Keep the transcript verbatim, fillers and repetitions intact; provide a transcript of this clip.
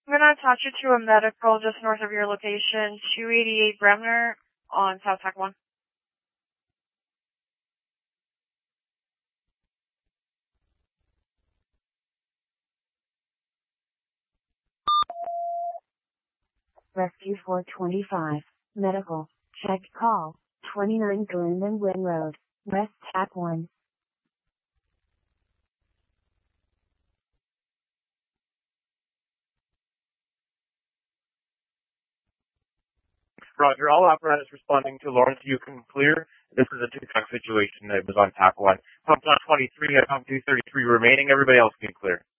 I'm going to attach you to a medical just north of your location, two eighty-eight Bremner on South Tech one. Rescue four twenty-five, medical, check call, twenty-nine Glendon Wynn Road, West Tech one. Roger, all apparatus responding to Lawrence Yukon clear. This is a two-truck situation that was on T A C one. Pump one twenty-three, at pump two thirty-three remaining. Everybody else can clear.